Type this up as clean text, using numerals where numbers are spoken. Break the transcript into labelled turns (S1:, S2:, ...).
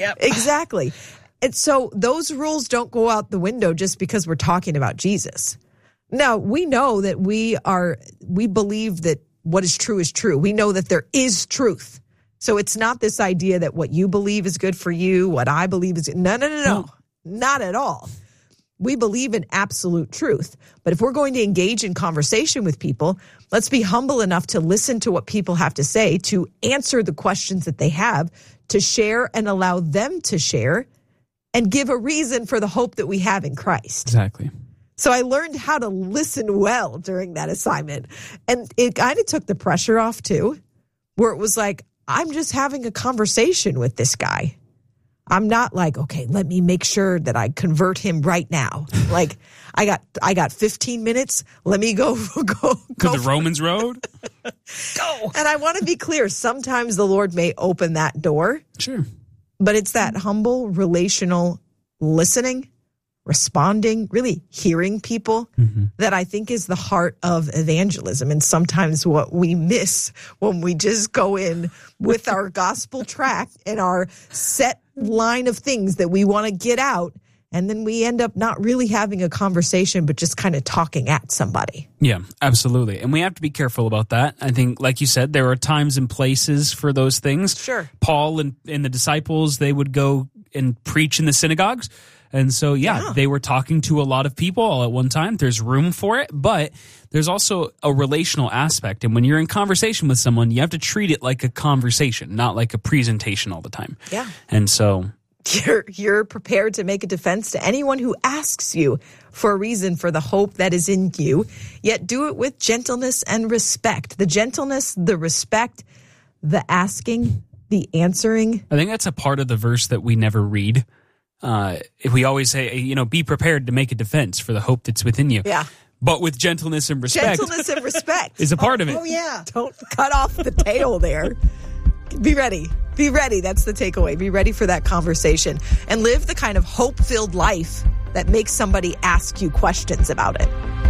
S1: Yep.
S2: Exactly. And so those rules don't go out the window just because we're talking about Jesus. Now, we know that we believe that what is true. We know that there is truth. So it's not this idea that what you believe is good for you, what I believe is no. Not at all. We believe in absolute truth. But if we're going to engage in conversation with people, let's be humble enough to listen to what people have to say, to answer the questions that they have, to share and allow them to share, and give a reason for the hope that we have in Christ.
S3: Exactly.
S2: So I learned how to listen well during that assignment. And it kind of took the pressure off too, where it was like, I'm just having a conversation with this guy. I'm not like, okay, let me make sure that I convert him right now. Like, I got 15 minutes. Let me go
S3: to the Romans road.
S2: Go. And I want to be clear. Sometimes the Lord may open that door.
S3: Sure.
S2: But it's that humble, relational listening, responding, really hearing people that I think is the heart of evangelism. And sometimes what we miss when we just go in with our gospel tract and our set line of things that we want to get out, and then we end up not really having a conversation, but just kind of talking at somebody.
S3: Yeah, absolutely. And we have to be careful about that. I think, like you said, there are times and places for those things.
S2: Sure.
S3: Paul and the disciples, they would go and preach in the synagogues. And so, they were talking to a lot of people all at one time. There's room for it, but there's also a relational aspect. And when you're in conversation with someone, you have to treat it like a conversation, not like a presentation all the time.
S2: Yeah.
S3: And so
S2: you're prepared to make a defense to anyone who asks you for a reason for the hope that is in you, yet do it with gentleness and respect. The gentleness, the respect, the asking, the answering.
S3: I think that's a part of the verse that we never read. If we always say, be prepared to make a defense for the hope that's within you.
S2: Yeah.
S3: But with gentleness and respect.
S2: Gentleness and respect
S3: is a part of it.
S2: Oh, yeah. Don't cut off the tail there. Be ready. Be ready. That's the takeaway. Be ready for that conversation and live the kind of hope-filled life that makes somebody ask you questions about it.